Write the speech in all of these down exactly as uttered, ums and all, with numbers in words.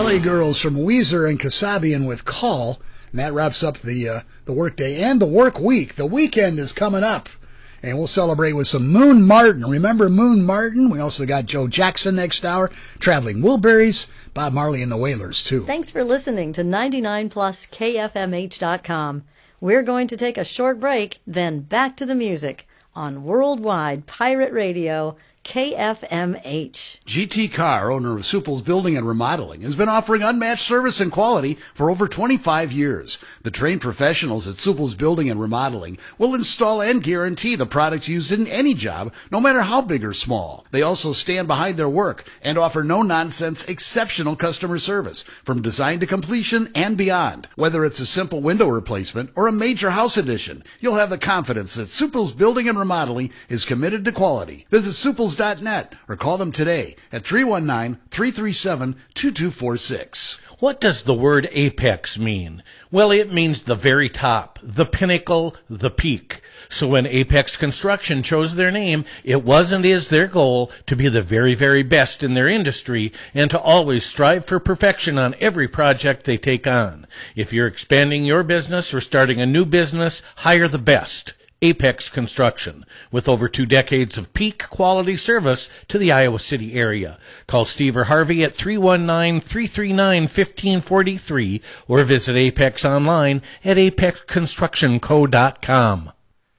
Valley Girls from Weezer and Kasabian with Call. And that wraps up the uh, the workday and the work week. The weekend is coming up, and we'll celebrate with some Moon Martin. Remember Moon Martin? We also got Joe Jackson next hour, Traveling Wilburys, Bob Marley and the Wailers, too. Thanks for listening to ninety-nine plus K F M H dot com. We're going to take a short break, then back to the music on Worldwide Pirate Radio, K F M H. G T Carr, owner of Supple's Building and Remodeling, has been offering unmatched service and quality for over twenty-five years. The trained professionals at Supple's Building and Remodeling will install and guarantee the products used in any job, no matter how big or small. They also stand behind their work and offer no-nonsense, exceptional customer service from design to completion and beyond. Whether it's a simple window replacement or a major house addition, you'll have the confidence that Supple's Building and Remodeling is committed to quality. Visit Supple's dot net or call them today at three one nine, three three seven, two two four six. What does the word apex mean? Well, it means the very top, the pinnacle, the peak. So when Apex Construction chose their name, it was and is their goal to be the very, very best in their industry and to always strive for perfection on every project they take on. If you're expanding your business or starting a new business, hire the best. Apex Construction, with over two decades of peak quality service to the Iowa City area. Call Steve or Harvey at three one nine, three three nine, one five four three or visit Apex online at apex construction co dot com.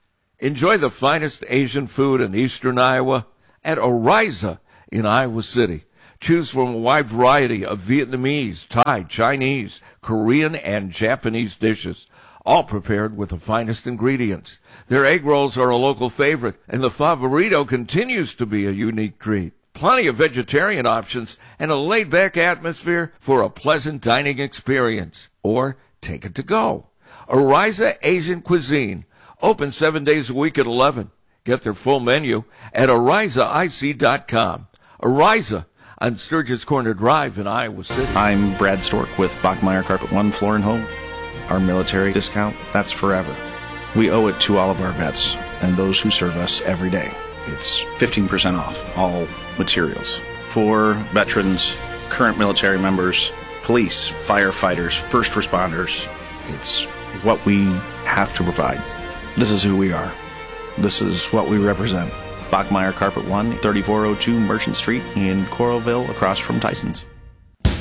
Enjoy the finest Asian food in eastern Iowa at Oriza in Iowa City. Choose from a wide variety of Vietnamese, Thai, Chinese, Korean, and Japanese dishes, all prepared with the finest ingredients. Their egg rolls are a local favorite, and the Favorito continues to be a unique treat. Plenty of vegetarian options and a laid-back atmosphere for a pleasant dining experience. Or take it to go. Oriza Asian Cuisine, open seven days a week at eleven. Get their full menu at oriza I C dot com. Oriza on Sturgis Corner Drive in Iowa City. I'm Brad Stork with Bachmeyer Carpet One Floor and Home. Our military discount, that's forever. We owe it to all of our vets and those who serve us every day. It's fifteen percent off all materials. For veterans, current military members, police, firefighters, first responders, it's what we have to provide. This is who we are. This is what we represent. Bachmeyer Carpet One, thirty-four oh two Merchant Street in Coralville, across from Tyson's.